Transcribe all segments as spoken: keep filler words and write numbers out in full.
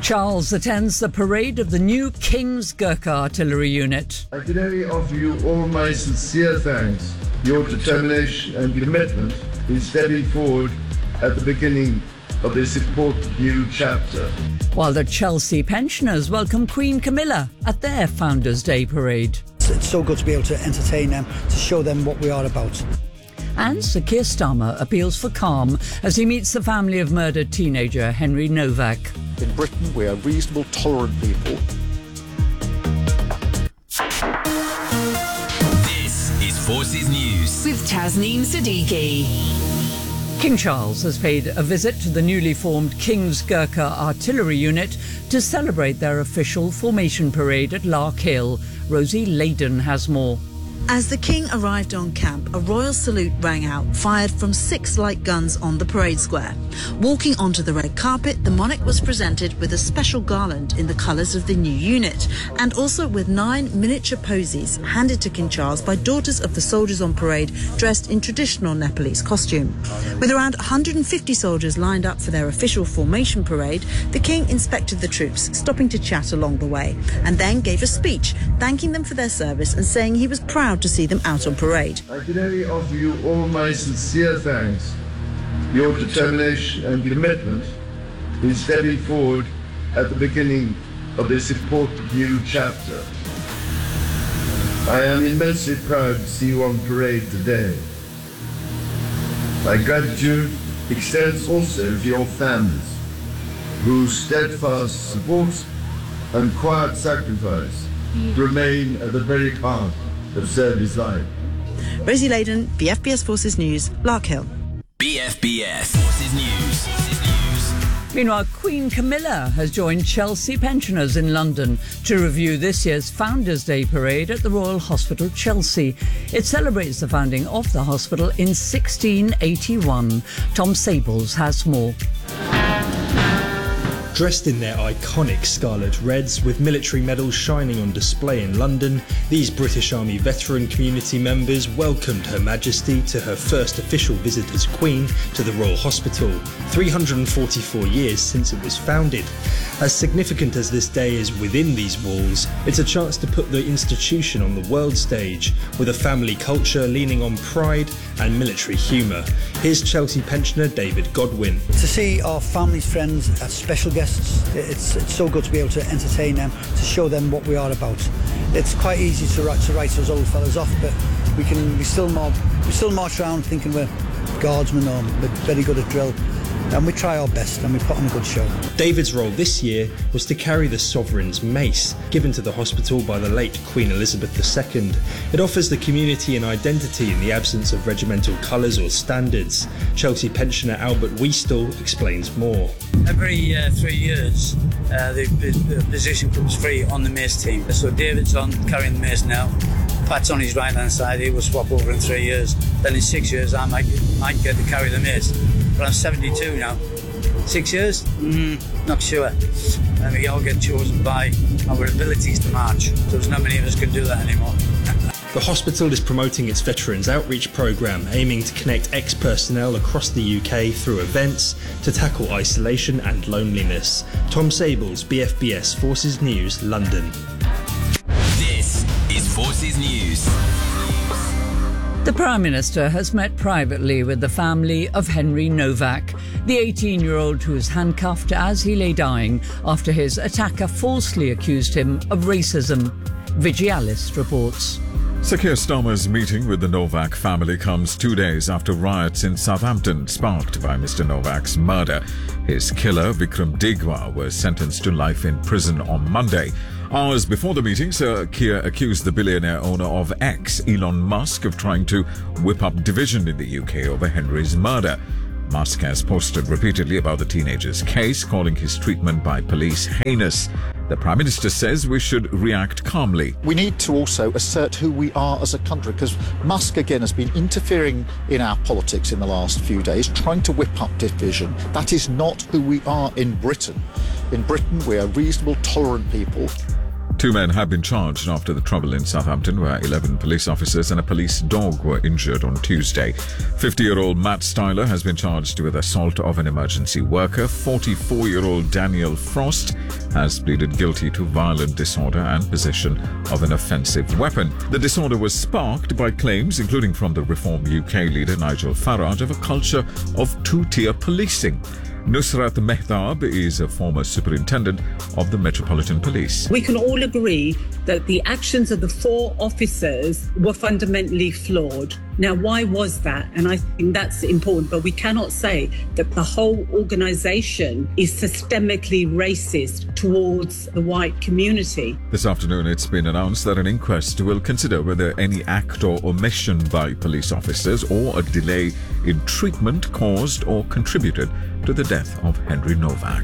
Charles attends the parade of the new King's Gurkha Artillery Unit. I can only offer you all my sincere thanks, your determination and commitment in stepping forward at the beginning of this important new chapter. While the Chelsea pensioners welcome Queen Camilla at their Founders' Day parade. It's so good to be able to entertain them, to show them what we are about. And Sir Keir Starmer appeals for calm as he meets the family of murdered teenager Henry Novak. In Britain, we are reasonable, tolerant people. This is Forces News with Tasneem Siddiqui. King Charles has paid a visit to the newly formed King's Gurkha Artillery Unit to celebrate their official formation parade at Lark Hill. Rosie Leyden has more. As the King arrived on camp, a royal salute rang out, fired from six light guns on the parade square. Walking onto the red carpet, the monarch was presented with a special garland in the colours of the new unit, and also with nine miniature posies handed to King Charles by daughters of the soldiers on parade dressed in traditional Nepalese costume. With around one hundred fifty soldiers lined up for their official formation parade, the King inspected the troops, stopping to chat along the way, and then gave a speech, thanking them for their service and saying he was proud to see them out on parade. I can only offer you all my sincere thanks, your determination and commitment in stepping forward at the beginning of this important new chapter. I am immensely proud to see you on parade today. My gratitude extends also to your families, whose steadfast support and quiet sacrifice remain at the very heart of service life. Rosie Leyden, B F B S Forces News, Lark Hill. B F B S Forces News. Forces News. Meanwhile, Queen Camilla has joined Chelsea pensioners in London to review this year's Founders' Day parade at the Royal Hospital, Chelsea. It celebrates the founding of the hospital in sixteen eighty-one. Tom Sables has more. Dressed in their iconic scarlet reds, with military medals shining on display in London, these British Army veteran community members welcomed Her Majesty to her first official visit as Queen to the Royal Hospital, three hundred forty-four years since it was founded. As significant as this day is within these walls, it's a chance to put the institution on the world stage, with a family culture leaning on pride and military humour. Here's Chelsea pensioner David Godwin. To see our families, friends, as special guests, it's, it's so good to be able to entertain them, to show them what we are about. It's quite easy to write, to write those old fellas off, but we can we still march, we still march around thinking we're guardsmen or we're very good at drill. And we try our best and we put on a good show. David's role this year was to carry the Sovereign's mace, given to the hospital by the late Queen Elizabeth the Second. It offers the community an identity in the absence of regimental colours or standards. Chelsea pensioner Albert Weastel explains more. Every uh, three years, uh, the, the position comes free on the mace team. So David's on carrying the mace now. Pat's on his right hand side, he will swap over in three years. Then in six years I might, might get to carry the mace. But I'm seventy-two now. Six years? Mm, not sure. And we all get chosen by our abilities to march. So there's not many of us can do that anymore. The hospital is promoting its Veterans Outreach programme, aiming to connect ex-personnel across the U K through events to tackle isolation and loneliness. Tom Sables, B F B S Forces News, London. This is Forces News. The Prime Minister has met privately with the family of Henry Novak, the eighteen-year-old who was handcuffed as he lay dying after his attacker falsely accused him of racism. Vigialis reports. Sir Keir Starmer's meeting with the Novak family comes two days after riots in Southampton sparked by Mister Novak's murder. His killer, Vikram Digwa, was sentenced to life in prison on Monday. Hours before the meeting, Sir Keir accused the billionaire owner of X, Elon Musk, of trying to whip up division in the U K over Henry's murder. Musk has posted repeatedly about the teenager's case, calling his treatment by police heinous. The Prime Minister says we should react calmly. We need to also assert who we are as a country, because Musk again has been interfering in our politics in the last few days, trying to whip up division. That is not who we are in Britain. In Britain, we are reasonable, tolerant people. Two men have been charged after the trouble in Southampton, where eleven police officers and a police dog were injured on Tuesday. fifty-year-old Matt Styler has been charged with assault of an emergency worker. forty-four-year-old Daniel Frost has pleaded guilty to violent disorder and possession of an offensive weapon. The disorder was sparked by claims, including from the Reform U K leader Nigel Farage, of a culture of two-tier policing. Nusrat Mehtab is a former superintendent of the Metropolitan Police. We can all agree that the actions of the four officers were fundamentally flawed. Now, why was that? And I think that's important, but we cannot say that the whole organisation is systemically racist towards the white community. This afternoon, it's been announced that an inquest will consider whether any act or omission by police officers or a delay in treatment caused or contributed to the death of Henry Novak.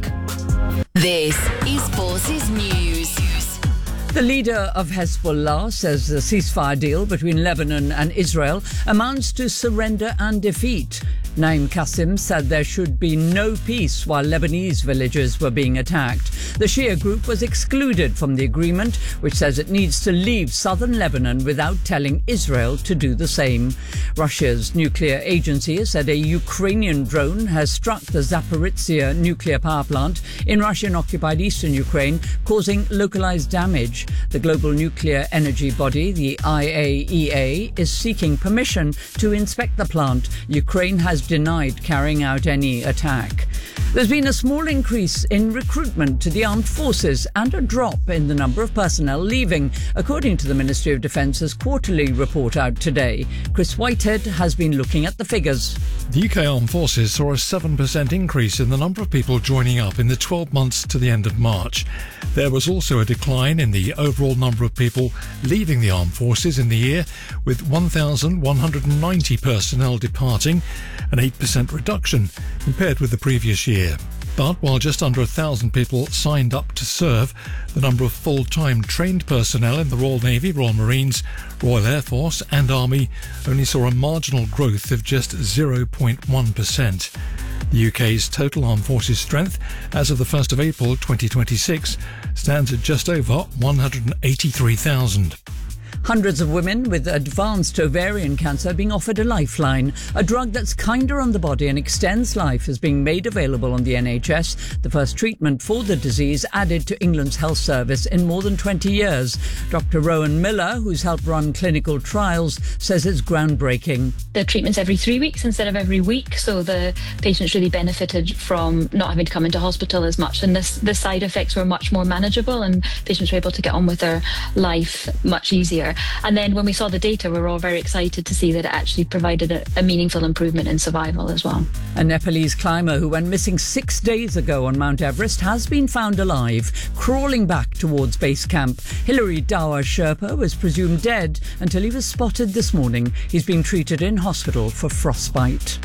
This is Forces News. The leader of Hezbollah says the ceasefire deal between Lebanon and Israel amounts to surrender and defeat. Naim Qasim said there should be no peace while Lebanese villages were being attacked. The Shia group was excluded from the agreement, which says it needs to leave southern Lebanon without telling Israel to do the same. Russia's nuclear agency has said a Ukrainian drone has struck the Zaporizhzhia nuclear power plant in Russian-occupied eastern Ukraine, causing localized damage. The global nuclear energy body, the I A E A, is seeking permission to inspect the plant. Ukraine has denied carrying out any attack. There's been a small increase in recruitment to the armed forces and a drop in the number of personnel leaving, according to the Ministry of Defence's quarterly report out today. Chris Whitehead has been looking at the figures. The U K Armed Forces saw a seven percent increase in the number of people joining up in the twelve months to the end of March. There was also a decline in the overall number of people leaving the Armed Forces in the year, with one thousand one hundred ninety personnel departing, an eight percent reduction compared with the previous year. But while just under a thousand people signed up to serve, the number of full-time trained personnel in the Royal Navy, Royal Marines, Royal Air Force and Army only saw a marginal growth of just zero point one percent. The U K's total armed forces strength as of the first of April twenty twenty-six stands at just over one hundred eighty-three thousand. Hundreds of women with advanced ovarian cancer are being offered a lifeline. A drug that's kinder on the body and extends life is being made available on the N H S. The first treatment for the disease added to England's health service in more than twenty years. Doctor Rowan Miller, who's helped run clinical trials, says it's groundbreaking. The treatment's every three weeks instead of every week, so the patients really benefited from not having to come into hospital as much. And this, the side effects were much more manageable and patients were able to get on with their life much easier. And then when we saw the data, we were all very excited to see that it actually provided a, a meaningful improvement in survival as well. A Nepalese climber who went missing six days ago on Mount Everest has been found alive, crawling back towards base camp. Hilary Dawa Sherpa was presumed dead until he was spotted this morning. He's being treated in hospital for frostbite.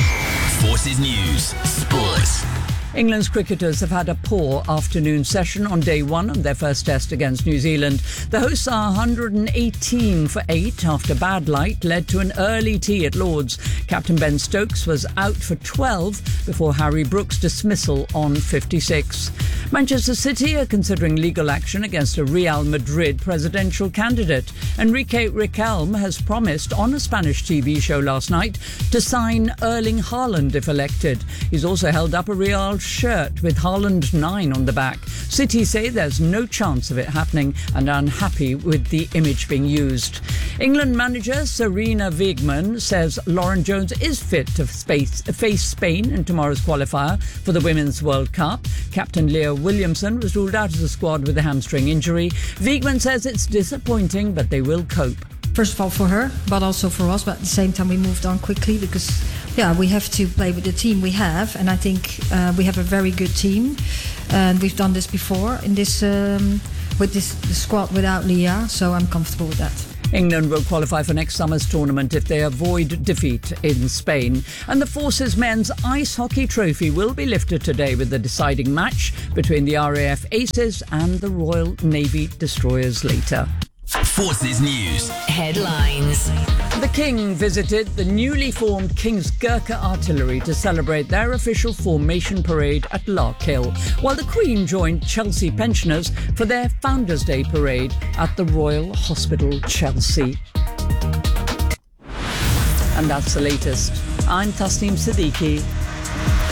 Forces News Sports. England's cricketers have had a poor afternoon session on day one of their first test against New Zealand. The hosts are one hundred eighteen for eight after bad light led to an early tea at Lord's. Captain Ben Stokes was out for twelve before Harry Brooks' dismissal on fifty-six. Manchester City are considering legal action against a Real Madrid presidential candidate. Enrique Riquelme has promised on a Spanish T V show last night to sign Erling Haaland if elected. He's also held up a Real shirt with Haaland nine on the back. City say there's no chance of it happening and are unhappy with the image being used. England manager Sarina Wiegman says Lauren Jones is fit to face, face Spain in tomorrow's qualifier for the Women's World Cup. Captain Leah Williamson was ruled out of the squad with a hamstring injury. Wiegman says it's disappointing, but they will cope. First of all for her, but also for us. But at the same time, we moved on quickly because, yeah, we have to play with the team we have. And I think uh, we have a very good team. And we've done this before in this um, with this the squad without Leah. So I'm comfortable with that. England will qualify for next summer's tournament if they avoid defeat in Spain. And the Forces Men's Ice Hockey Trophy will be lifted today with the deciding match between the R A F Aces and the Royal Navy Destroyers later. Forces News. Headlines. The King visited the newly formed King's Gurkha Artillery to celebrate their official formation parade at Larkhill, while the Queen joined Chelsea pensioners for their Founders' Day parade at the Royal Hospital, Chelsea. And that's the latest. I'm Tasneem Siddiqui.